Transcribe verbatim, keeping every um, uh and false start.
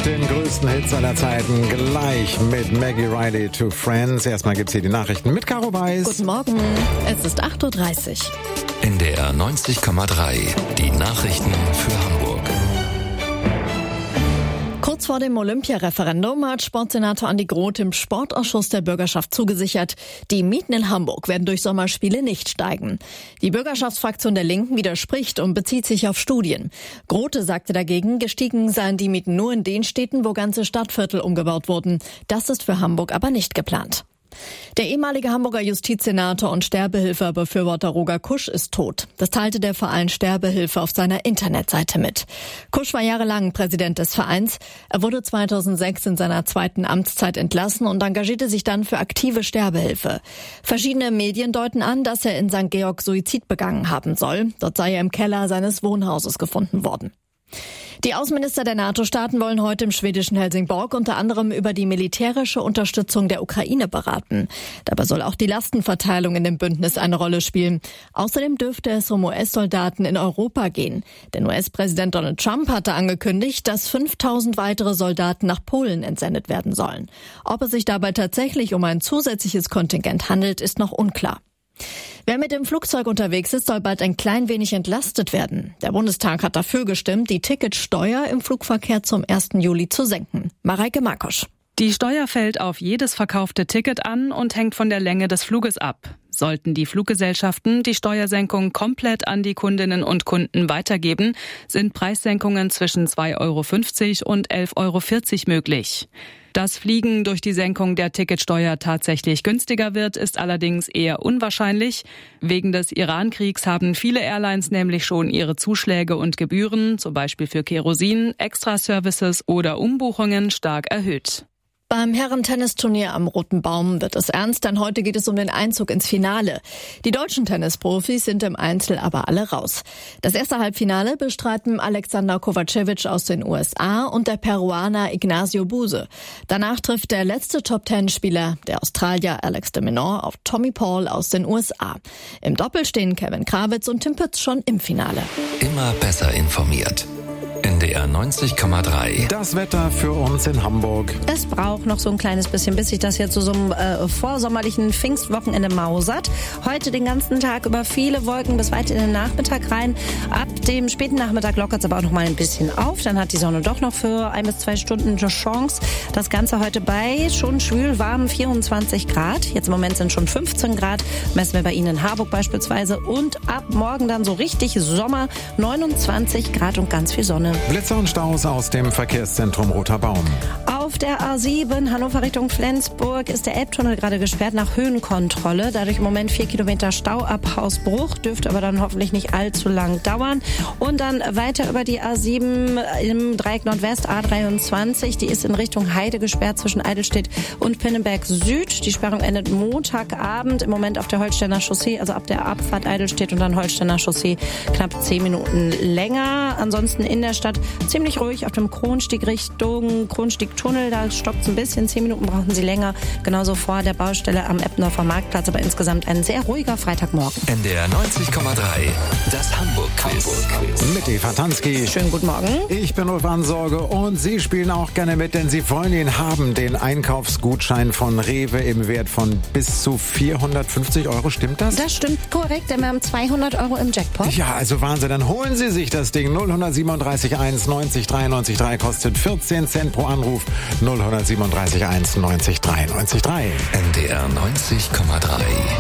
den größten Hits aller Zeiten gleich mit Maggie Riley to Friends. Erstmal gibt's hier die Nachrichten mit Caro Weiß. Guten Morgen, es ist acht Uhr dreißig. N D R neunzig Komma drei, die Nachrichten für Hamburg. Kurz vor dem Olympia-Referendum hat Sportsenator Andi Groth im Sportausschuss der Bürgerschaft zugesichert, die Mieten in Hamburg werden durch Sommerspiele nicht steigen. Die Bürgerschaftsfraktion der Linken widerspricht und bezieht sich auf Studien. Groth sagte dagegen, gestiegen seien die Mieten nur in den Städten, wo ganze Stadtviertel umgebaut wurden. Das ist für Hamburg aber nicht geplant. Der ehemalige Hamburger Justizsenator und Sterbehilfe-Befürworter Roger Kusch ist tot. Das teilte der Verein Sterbehilfe auf seiner Internetseite mit. Kusch war jahrelang Präsident des Vereins. Er wurde zweitausendsechs in seiner zweiten Amtszeit entlassen und engagierte sich dann für aktive Sterbehilfe. Verschiedene Medien deuten an, dass er in Sankt Georg Suizid begangen haben soll. Dort sei er im Keller seines Wohnhauses gefunden worden. Die Außenminister der NATO-Staaten wollen heute im schwedischen Helsingborg unter anderem über die militärische Unterstützung der Ukraine beraten. Dabei soll auch die Lastenverteilung in dem Bündnis eine Rolle spielen. Außerdem dürfte es um U S-Soldaten in Europa gehen. Denn U S-Präsident Donald Trump hatte angekündigt, dass fünftausend weitere Soldaten nach Polen entsendet werden sollen. Ob es sich dabei tatsächlich um ein zusätzliches Kontingent handelt, ist noch unklar. Wer mit dem Flugzeug unterwegs ist, soll bald ein klein wenig entlastet werden. Der Bundestag hat dafür gestimmt, die Ticketsteuer im Flugverkehr zum ersten Juli zu senken. Mareike Markosch. Die Steuer fällt auf jedes verkaufte Ticket an und hängt von der Länge des Fluges ab. Sollten die Fluggesellschaften die Steuersenkung komplett an die Kundinnen und Kunden weitergeben, sind Preissenkungen zwischen zwei Euro fünfzig und elf Euro vierzig möglich. Dass Fliegen durch die Senkung der Ticketsteuer tatsächlich günstiger wird, ist allerdings eher unwahrscheinlich. Wegen des Iran-Kriegs haben viele Airlines nämlich schon ihre Zuschläge und Gebühren, zum Beispiel für Kerosin, Extraservices oder Umbuchungen, stark erhöht. Beim Herren-Tennisturnier am Roten Baum wird es ernst, denn heute geht es um den Einzug ins Finale. Die deutschen Tennisprofis sind im Einzel aber alle raus. Das erste Halbfinale bestreiten Alexander Kovacevic aus den U S A und der Peruaner Ignacio Buse. Danach trifft der letzte Top-Ten-Spieler, der Australier Alex de Minaur, auf Tommy Paul aus den U S A. Im Doppel stehen Kevin Krawitz und Tim Pütz schon im Finale. Immer besser informiert. N D R neunzig Komma drei. Das Wetter für uns in Hamburg. Es braucht noch so ein kleines bisschen, bis sich das jetzt zu so einem äh, vorsommerlichen Pfingstwochenende mausert. Heute den ganzen Tag über viele Wolken bis weit in den Nachmittag rein. Ab dem späten Nachmittag lockert es aber auch noch mal ein bisschen auf. Dann hat die Sonne doch noch für ein bis zwei Stunden eine Chance. Das Ganze heute bei schon schwül warm vierundzwanzig Grad. Jetzt im Moment sind schon fünfzehn Grad. Messen wir bei Ihnen in Harburg beispielsweise. Und ab morgen dann so richtig Sommer, neunundzwanzig Grad und ganz viel Sonne. Blitzer und Staus aus dem Verkehrszentrum Roter Baum. Auf der A sieben Hannover Richtung Flensburg ist der Elbtunnel gerade gesperrt nach Höhenkontrolle. Dadurch im Moment vier Kilometer Stau ab Hausbruch, dürfte aber dann hoffentlich nicht allzu lang dauern. Und dann weiter über die A sieben im Dreieck Nordwest A dreiundzwanzig. Die ist in Richtung Heide gesperrt zwischen Eidelstedt und Pinnenberg Süd. Die Sperrung endet Montagabend. Im Moment auf der Holsteiner Chaussee, also ab der Abfahrt Eidelstedt und dann Holsteiner Chaussee knapp zehn Minuten länger. Ansonsten in der Stadt ziemlich ruhig auf dem Kronstieg Richtung Kronstieg-Tunnel. Da stoppt es ein bisschen. Zehn Minuten brauchen Sie länger. Genauso vor der Baustelle am Eppendorfer Marktplatz. Aber insgesamt ein sehr ruhiger Freitagmorgen. N D R neunzig Komma drei. Das Hamburg-Quiz. Mit Eva Tansky. Schönen guten Morgen. Ich bin Ulf Ansorge und Sie spielen auch gerne mit, denn Sie wollen ihn haben. Den Einkaufsgutschein von Rewe im Wert von bis zu vierhundertfünfzig Euro. Stimmt das? Das stimmt korrekt, denn wir haben zweihundert Euro im Jackpot. Ja, also Wahnsinn. Dann holen Sie sich das Ding. null siebenunddreißig eins neunzig drei neunzig drei kostet vierzehn Cent pro Anruf. null siebenunddreißig eins neunzig drei neunzig drei. N D R neunzig Komma drei.